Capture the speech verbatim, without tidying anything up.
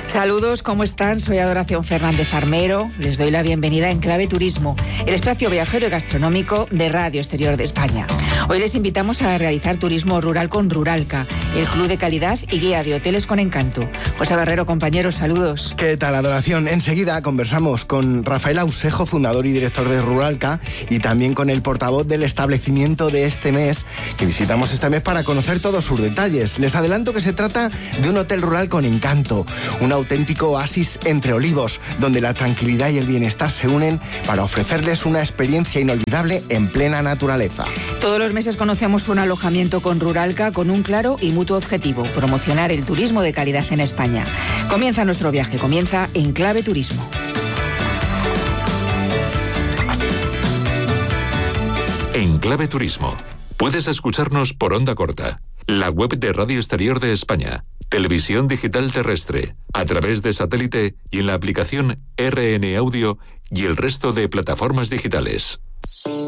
Saludos, ¿cómo están? Soy Adoración Fernández Armero. Les doy la bienvenida en Clave Turismo, el espacio viajero y gastronómico de Radio Exterior de España. Hoy les invitamos a realizar turismo rural con Ruralca, el club de calidad y guía de hoteles con encanto. José Barrero, compañeros, saludos. ¿Qué tal, Adoración? Enseguida conversamos con Rafael Ausejo, fundador y director de Ruralca, y también con el portavoz del establecimiento de este mes, que visitamos este mes para conocer todos sus detalles. Les adelanto que se trata de un hotel rural con encanto, una auténtico oasis entre olivos, donde la tranquilidad y el bienestar se unen para ofrecerles una experiencia inolvidable en plena naturaleza. Todos los meses conocemos un alojamiento con Ruralca con un claro y mutuo objetivo: promocionar el turismo de calidad en España. Comienza nuestro viaje, comienza en Clave Turismo. En Clave Turismo puedes escucharnos por onda corta, la web de Radio Exterior de España, televisión digital terrestre, a través de satélite y en la aplicación R N Audio y el resto de plataformas digitales.